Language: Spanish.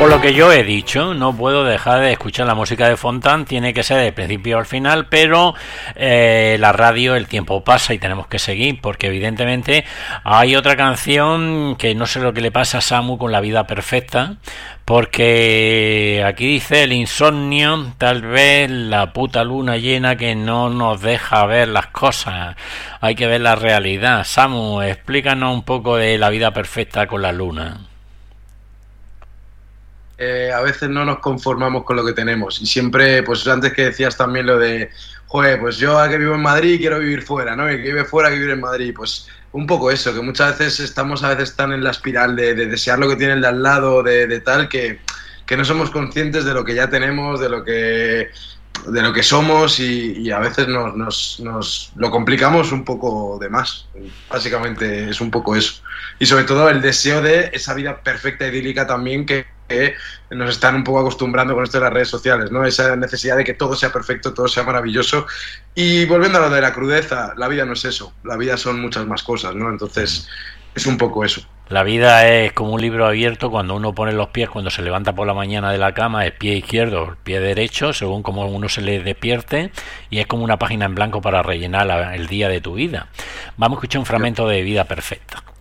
Por lo que yo he dicho, no puedo dejar de escuchar la música de Fontán, tiene que ser de principio al final, pero la radio, el tiempo pasa y tenemos que seguir, porque evidentemente hay otra canción que no sé lo que le pasa a Samu con La vida perfecta, porque aquí dice el insomnio, tal vez la puta luna llena que no nos deja ver las cosas, hay que ver la realidad. Samu, explícanos un poco de La vida perfecta con la luna. A veces no nos conformamos con lo que tenemos y siempre, pues antes que decías también lo de, joder, pues yo que vivo en Madrid quiero vivir fuera, ¿no? Y que vive fuera que vivir en Madrid, pues un poco eso, que muchas veces estamos a veces tan en la espiral de desear lo que tiene el de al lado, de tal, que no somos conscientes de lo que ya tenemos, de lo que somos y a veces nos lo complicamos un poco de más. Básicamente es un poco eso. Y sobre todo el deseo de esa vida perfecta, idílica también que nos están un poco acostumbrando con esto de las redes sociales, ¿no? Esa necesidad de que todo sea perfecto, todo sea maravilloso. Y volviendo a lo de la crudeza, la vida no es eso. La vida son muchas más cosas, ¿no? Entonces es un poco eso. La vida es como un libro abierto. Cuando uno pone los pies, cuando se levanta por la mañana de la cama, el pie izquierdo, el pie derecho, según como uno se le despierte, y es como una página en blanco para rellenar el día de tu vida. Vamos a escuchar un fragmento de Vida perfecta.